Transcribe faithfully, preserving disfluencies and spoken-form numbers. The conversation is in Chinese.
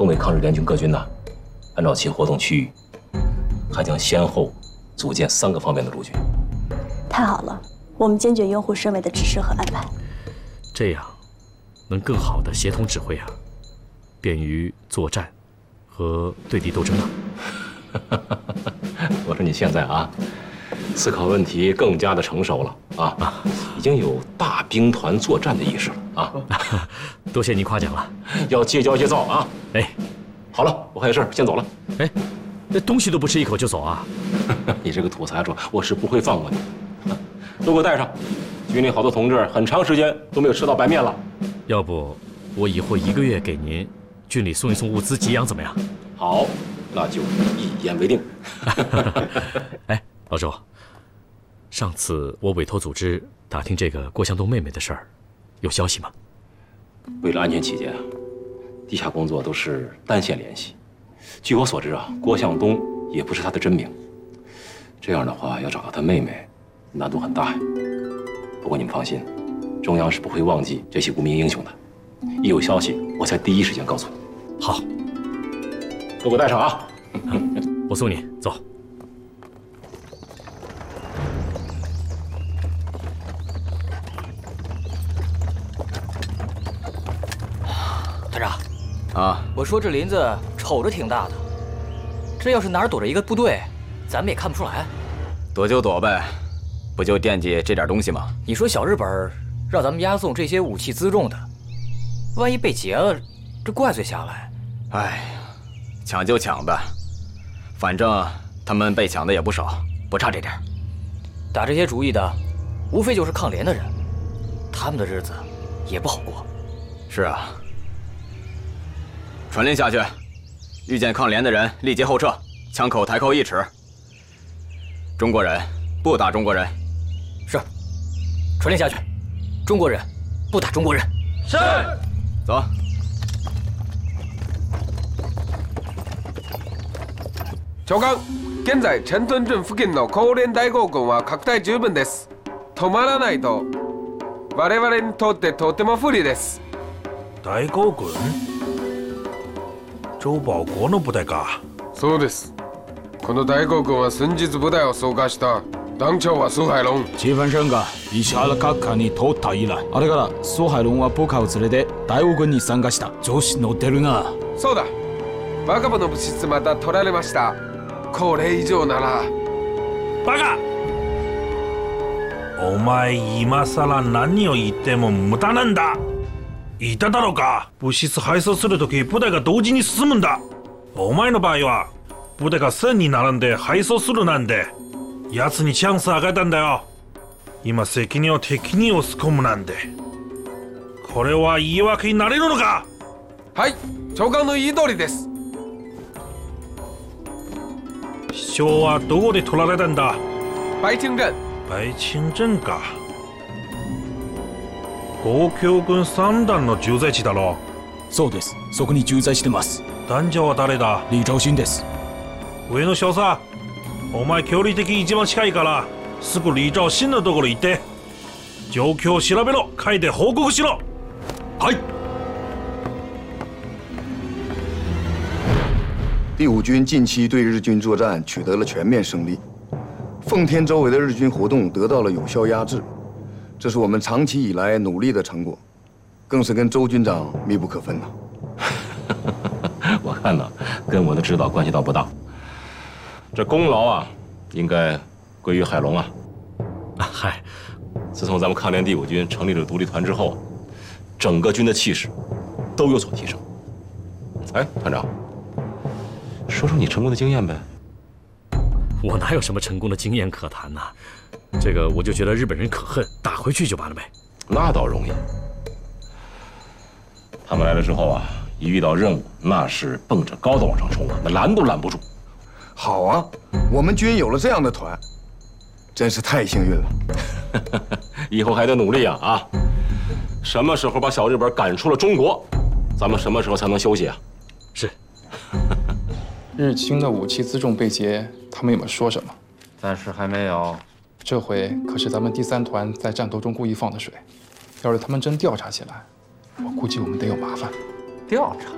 东北抗日联军各军呢，按照其活动区域，还将先后组建三个方面的陆军。 太好了，我们坚决拥护省委的指示和安排。 这样，能更好的协同指挥啊，便于作战和对敌斗争啊。 我说你现在啊，思考问题更加的成熟了啊，啊已经有大兵团作战的意识了啊。 多谢您夸奖了， 要戒骄戒躁啊。 哎， 好了，我还有事儿，先走了。 哎，那东西都不吃一口就走啊？ 你这个土财主，我是不会放过你。都给我带上，军里好多同志很长时间都没有吃到白面了。 要不我以后一个月给您军里送一送物资给养，怎么样？ 好，那就一言为定。 哎，老周，上次我委托组织打听这个郭向东妹妹的事儿，有消息吗？ 为了安全起见，地下工作都是单线联系。据我所知啊，郭向东也不是他的真名。这样的话，要找到他妹妹，难度很大呀。不过你们放心，中央是不会忘记这些无名英雄的。一有消息，我才第一时间告诉你。 好， 都给我带上啊！ 我送你走。 团长， 啊， 我说这林子瞅着挺大的，这要是哪儿躲着一个部队，咱们也看不出来。 躲就躲呗，不就惦记这点东西吗？ 你说小日本让咱们押送这些武器辎重的，万一被劫了，这怪罪下来。 哎呀，抢就抢呗，反正他们被抢的也不少，不差这点。 打这些主意的，无非就是抗联的人，他们的日子也不好过。 是啊，传令下去，遇见抗联的人立即后撤，枪口抬扣一尺。中国人不打中国人。 是，传令下去，中国人不打中国人。 是，走。 長官、現在チェントン郡付近の高連大号軍は拡大十分です。止まらないと我々にとってとても不利です。 大号軍？周保国の部隊か。 そうです。この大号軍は先日部隊を総括した団長は蘇海龍。 千番省が石原閣下に通った以来、あれから蘇海龍は部下を連れて大王軍に参加した。調子乗ってるな。 そうだ。若葉の物質また取られました。これ以上なら。 バカ！お前今さら何を言っても無駄なんだ。言っただろうか。物質配送するとき部隊が同時に進むんだ。お前の場合は部隊が線に並んで配送するなんで奴にチャンス与えたんだよ。今責任を敵に押し込むなんでこれは言い訳になれるのか。 はい、長官の言い通りです。 市長はどこで取られたんだ。 白清鎮。 白清鎮か。合教軍三団の駐在地だろ。 そうです。そこに駐在してます。 団長は誰だ。 李兆新です。 上野少佐、お前距離的に一番近いからすぐ李兆新のところ行って状況を調べろ。書いて報告しろ。 はい。 第五军近期对日军作战取得了全面胜利，奉天周围的日军活动得到了有效压制，这是我们长期以来努力的成果，更是跟周军长密不可分呐。 我看呢，跟我的指导关系倒不大，这功劳啊，应该归于海龙啊。 啊，嗨， 自从咱们抗联第五军成立了独立团之后，整个军的气势都有所提升。哎，团长。说说你成功的经验呗。 我哪有什么成功的经验可谈呢？这个我就觉得日本人可恨，打回去就完了呗。 那倒容易。他们来了之后啊，一遇到任务，那是蹦着高的往上冲啊，那拦都拦不住。 好啊，我们军有了这样的团，真是太幸运了。 以后还得努力啊啊！什么时候把小日本赶出了中国，咱们什么时候才能休息啊？ 是。 日清的武器辎重被劫，他们有没有说什么？ 暂时还没有。 这回可是咱们第三团在战斗中故意放的水，要是他们真调查起来，我估计我们得有麻烦。 调查？